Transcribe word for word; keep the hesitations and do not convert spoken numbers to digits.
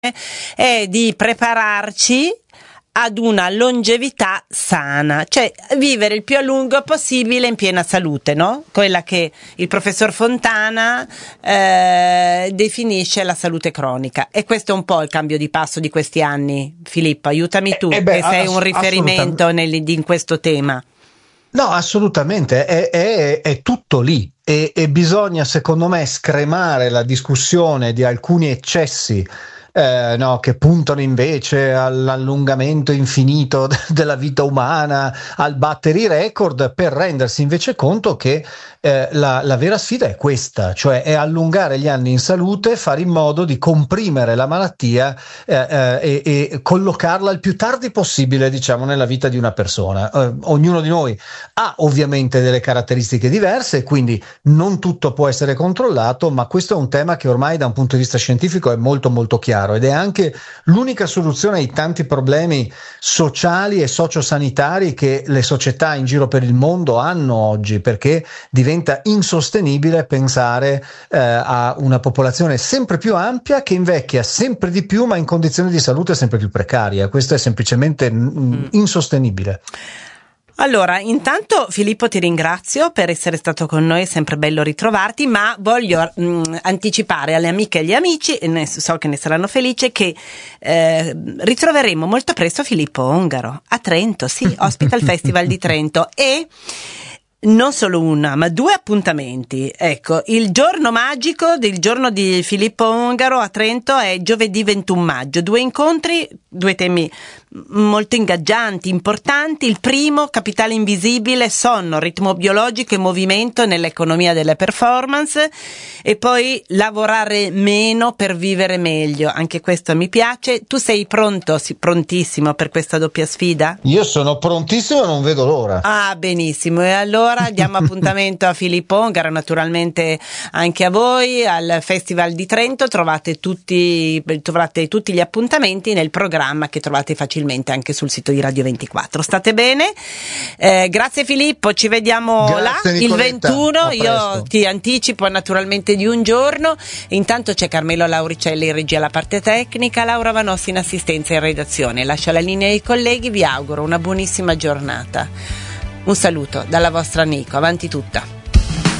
è di prepararci ad una longevità sana, cioè vivere il più a lungo possibile in piena salute, no? Quella che il professor Fontana eh, definisce la salute cronica. E questo è un po' il cambio di passo di questi anni. Filippo, aiutami tu, eh beh, che sei ass- un riferimento nel, in questo tema. No, assolutamente, è, è, è tutto lì e, e bisogna, secondo me, scremare la discussione di alcuni eccessi Eh, no, che puntano invece all'allungamento infinito della vita umana, al battere i record, per rendersi invece conto che eh, la, la vera sfida è questa, cioè è allungare gli anni in salute, fare in modo di comprimere la malattia eh, eh, e, e collocarla il più tardi possibile, diciamo, nella vita di una persona. Eh, ognuno di noi ha ovviamente delle caratteristiche diverse, quindi non tutto può essere controllato, ma questo è un tema che ormai da un punto di vista scientifico è molto molto chiaro. Ed è anche l'unica soluzione ai tanti problemi sociali e sociosanitari che le società in giro per il mondo hanno oggi, perché diventa insostenibile pensare eh, a una popolazione sempre più ampia che invecchia sempre di più ma in condizioni di salute sempre più precarie. Questo è semplicemente mm. insostenibile. Allora, intanto Filippo ti ringrazio per essere stato con noi, è sempre bello ritrovarti, ma voglio mh, anticipare alle amiche e agli amici, e ne, so che ne saranno felici, che eh, ritroveremo molto presto Filippo Ongaro a Trento, sì, ospita il Festival di Trento, e non solo una, ma due appuntamenti. Ecco, il giorno magico del giorno di Filippo Ongaro a Trento è giovedì ventuno maggio. Due incontri, due temi molto ingaggianti, importanti. Il primo, capitale invisibile, sonno, ritmo biologico e movimento nell'economia delle performance, e poi lavorare meno per vivere meglio. Anche questo mi piace. Tu sei pronto, sì, prontissimo per questa doppia sfida? Io sono prontissimo e non vedo l'ora. Ah, benissimo. E allora diamo appuntamento a Filippo Ongaro, naturalmente anche a voi, al Festival di Trento. Trovate tutti, trovate tutti gli appuntamenti nel programma che trovate facilmente anche sul sito di Radio ventiquattro. State bene? Eh, grazie Filippo, ci vediamo grazie, là Nicoletta. Il ventuno. Io ti anticipo naturalmente di un giorno. Intanto c'è Carmelo Lauricelli in regia alla parte tecnica, Laura Vanossi in assistenza e in redazione. Lascio la linea ai colleghi, vi auguro una buonissima giornata. Un saluto dalla vostra Nico, avanti tutta.